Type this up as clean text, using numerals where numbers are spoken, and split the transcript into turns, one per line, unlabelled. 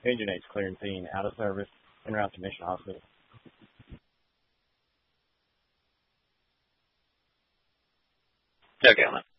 Engine 8's clearing scene out of service en route to Mission Hospital.
Okay,